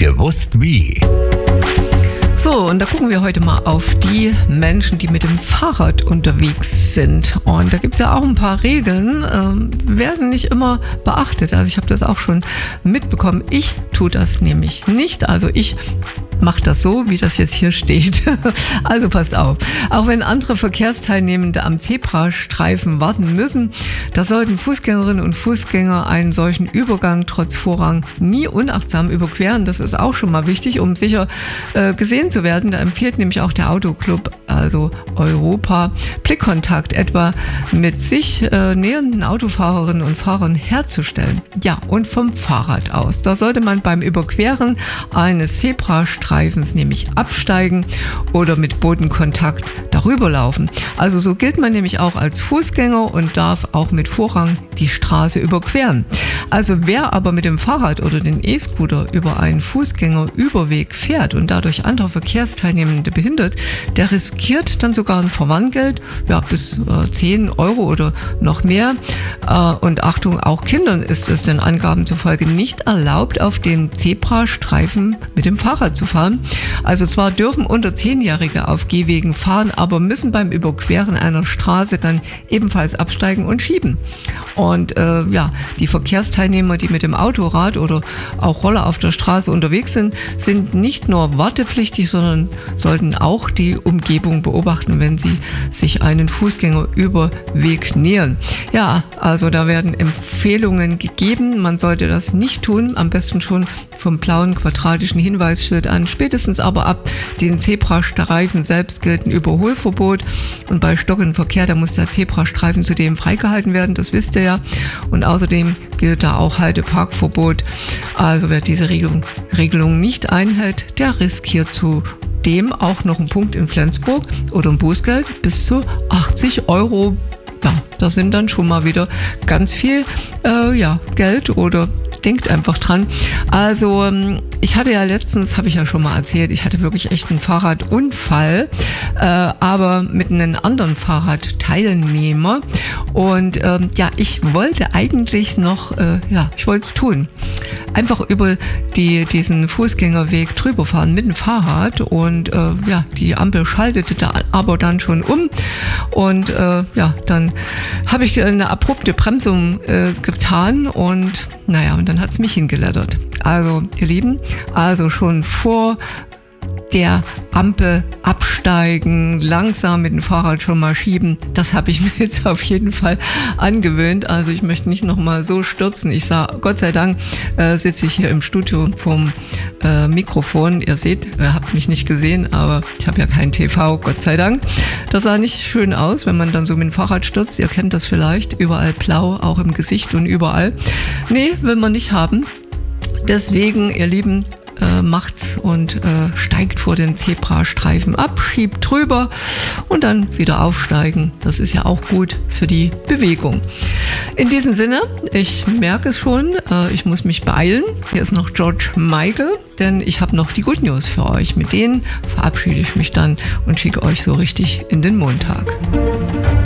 Gewusst wie. So, und da gucken wir heute mal auf die Menschen, die mit dem Fahrrad unterwegs sind. Und da gibt es ja auch ein paar Regeln, werden nicht immer beachtet. Also ich habe das auch schon mitbekommen. Ich tue das nämlich nicht. Also ich macht das so, wie das jetzt hier steht. Also passt auf. Auch wenn andere Verkehrsteilnehmende am Zebrastreifen warten müssen, da sollten Fußgängerinnen und Fußgänger einen solchen Übergang trotz Vorrang nie unachtsam überqueren. Das ist auch schon mal wichtig, um sicher gesehen zu werden. Da empfiehlt nämlich auch der Autoclub, also Europa, Blickkontakt etwa mit sich nähernden Autofahrerinnen und Fahrern herzustellen. Ja, und vom Fahrrad aus. Da sollte man beim Überqueren eines Zebrastreifens nämlich absteigen oder mit Bodenkontakt darüber laufen. Also so gilt man nämlich auch als Fußgänger und darf auch mit Vorrang die Straße überqueren. Also wer aber mit dem Fahrrad oder den E-Scooter über einen Fußgängerüberweg fährt und dadurch andere Verkehrsteilnehmende behindert, der riskiert dann sogar ein Verwarngeld, ja, bis 10 Euro oder noch mehr. Und Achtung, auch Kindern ist es den Angaben zufolge nicht erlaubt, auf dem Zebrastreifen mit dem Fahrrad zu fahren. Also zwar dürfen unter 10-Jährige auf Gehwegen fahren, aber müssen beim Überqueren einer Straße dann ebenfalls absteigen und schieben. Und die Verkehrsteilnehmer, die mit dem Autorad oder auch Roller auf der Straße unterwegs sind, sind nicht nur wartepflichtig, sondern sollten auch die Umgebung beobachten, wenn sie sich einen Fußgängerüberweg nähern. Ja, also da werden Empfehlungen gegeben. Man sollte das nicht tun, am besten schon vom blauen quadratischen Hinweisschild an. Spätestens aber ab den Zebrastreifen selbst gilt ein Überholverbot. Und bei stockendem Verkehr, da muss der Zebrastreifen zudem freigehalten werden, das wisst ihr ja. Und außerdem gilt da auch Halteparkverbot. Also wer diese Regelung nicht einhält, der riskiert zudem auch noch einen Punkt in Flensburg oder ein Bußgeld bis zu 80 Euro. Ja, das sind dann schon mal wieder ganz viel Geld oder denkt einfach dran. Also ich hatte ja letztens, habe ich ja schon mal erzählt, ich hatte wirklich echt einen Fahrradunfall, aber mit einem anderen Fahrradteilnehmer. Und ich wollte eigentlich noch, ich wollte es tun. Einfach über diesen Fußgängerweg drüber fahren mit dem Fahrrad und die Ampel schaltete da aber dann schon um und dann habe ich eine abrupte Bremsung getan und dann hat es mich hingeleddert. Also ihr Lieben, also schon vor der Ampel absteigen, langsam mit dem Fahrrad schon mal schieben, das habe ich mir jetzt auf jeden Fall angewöhnt. Also ich möchte nicht nochmal so stürzen. Ich sage, Gott sei Dank sitze ich hier im Studio vom Mikrofon. Ihr seht, ihr habt mich nicht gesehen, aber ich habe ja kein TV, Gott sei Dank. Das sah nicht schön aus, wenn man dann so mit dem Fahrrad stürzt. Ihr kennt das vielleicht, überall blau, auch im Gesicht und überall. Nee, will man nicht haben. Deswegen, ihr Lieben, macht's und steigt vor den Zebrastreifen ab, schiebt drüber und dann wieder aufsteigen. Das ist ja auch gut für die Bewegung. In diesem Sinne, ich merke es schon, ich muss mich beeilen. Hier ist noch George Michael, denn ich habe noch die Good News für euch. Mit denen verabschiede ich mich dann und schicke euch so richtig in den Montag.